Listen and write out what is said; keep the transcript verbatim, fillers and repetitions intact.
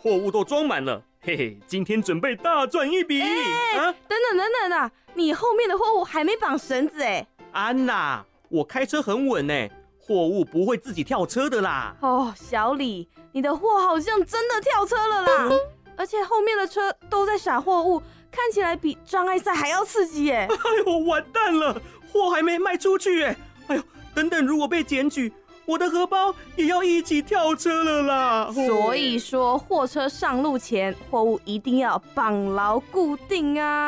货物都装满了，嘿嘿，今天准备大赚一笔。 欸啊、等等等等啊，你后面的货物还没绑绳子哎。 安娜，我开车很稳哎，货物不会自己跳车的啦。 哦，小李，你的货好像真的跳车了啦，而且后面的车都在撒货物，看起来比障碍赛还要刺激耶。 哎呦，完蛋了，货还没卖出去耶。哎呦，等等，如果被检举，我的荷包也要一起跳车了啦。 所以说，货车上路前，货物一定要绑牢固定啊。